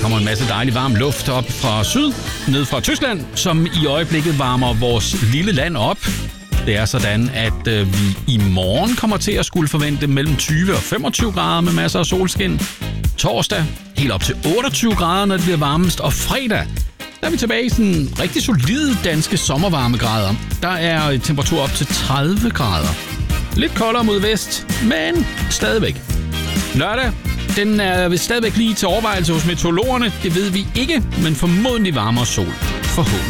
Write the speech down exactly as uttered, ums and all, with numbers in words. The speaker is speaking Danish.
kommer en masse dejlig varm luft op fra syd, ned fra Tyskland, som i øjeblikket varmer vores lille land op. Det er sådan, at øh, vi i morgen kommer til at skulle forvente mellem tyve og femogtyve grader med masser af solskin. Torsdag helt op til otteogtyve grader, når det bliver varmest. Og fredag, der er vi tilbage i sådan rigtig solide danske sommervarmegrader. Der er temperatur op til tredive grader. Lidt koldere mod vest, men stadigvæk. Lørdag, den er vist stadigvæk lige til overvejelse hos meteorologerne. Det ved vi ikke, men formodentlig varmere sol. Forhåbentlig.